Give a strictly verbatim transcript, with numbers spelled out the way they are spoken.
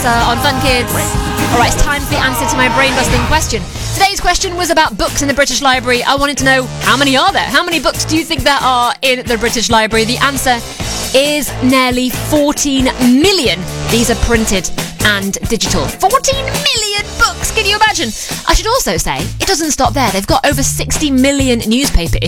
answer on Fun Kids. Alright, it's time for the answer to my brain-busting question. Today's question was about books in the British Library. I wanted to know, how many are there? How many books do you think there are in the British Library? The answer is nearly fourteen million. These are printed and digital. fourteen million books! Can you imagine? I should also say, it doesn't stop there. They've got over sixty million newspaper